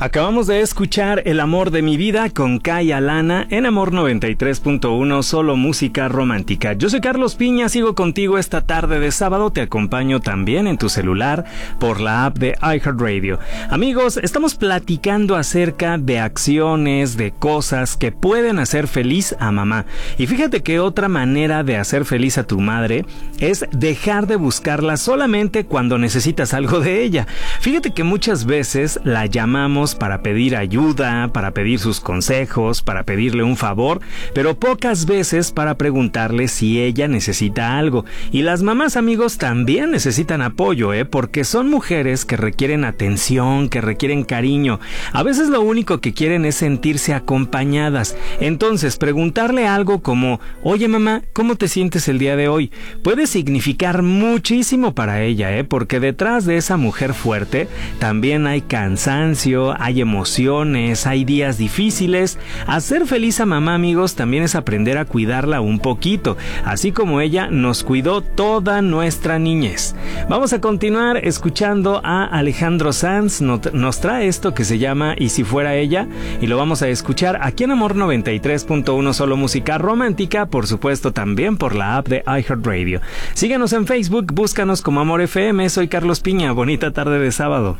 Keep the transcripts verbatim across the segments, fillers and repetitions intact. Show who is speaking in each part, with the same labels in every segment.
Speaker 1: Acabamos de escuchar El amor de mi vida con Kai Alana en Amor noventa y tres punto uno, solo música romántica. Yo soy Carlos Piña, sigo contigo esta tarde de sábado, te acompaño también en tu celular por la app de iHeartRadio. Amigos, estamos platicando acerca de acciones, de cosas que pueden hacer feliz a mamá. Y fíjate que otra manera de hacer feliz a tu madre es dejar de buscarla solamente cuando necesitas algo de ella. Fíjate que muchas veces la llamamos para pedir ayuda, para pedir sus consejos, para pedirle un favor, pero pocas veces para preguntarle si ella necesita algo. Y las mamás, amigos, también necesitan apoyo, ¿eh? Porque son mujeres que requieren atención, que requieren cariño. A veces lo único que quieren es sentirse acompañadas. Entonces, preguntarle algo como, oye mamá, ¿cómo te sientes el día de hoy? Puede significar muchísimo para ella, ¿eh? Porque detrás de esa mujer fuerte también hay cansancio, hay emociones, hay días difíciles. Hacer feliz a mamá, amigos, también es aprender a cuidarla un poquito, así como ella nos cuidó toda nuestra niñez. Vamos a continuar escuchando a Alejandro Sanz, nos trae esto que se llama Y si fuera ella, y lo vamos a escuchar aquí en Amor noventa y tres punto uno, solo música romántica, por supuesto también por la app de iHeartRadio. Síganos en Facebook, búscanos como Amor F M, soy Carlos Piña, bonita tarde de sábado.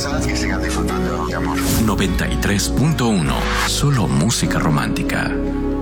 Speaker 2: noventa y tres punto uno, solo música romántica.